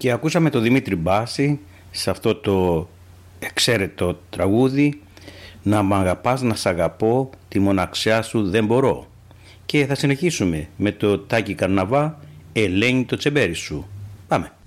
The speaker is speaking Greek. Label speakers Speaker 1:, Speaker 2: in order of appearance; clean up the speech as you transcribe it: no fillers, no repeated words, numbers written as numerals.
Speaker 1: Και ακούσαμε τον Δημήτρη Μπάση σε αυτό το εξαίρετο τραγούδι «Να μ' αγαπάς να σ' αγαπώ, τη μοναξιά σου δεν μπορώ». Και θα συνεχίσουμε με το Τάκη Καρναβά, «Ελένη το τσεμπέρι σου». Πάμε.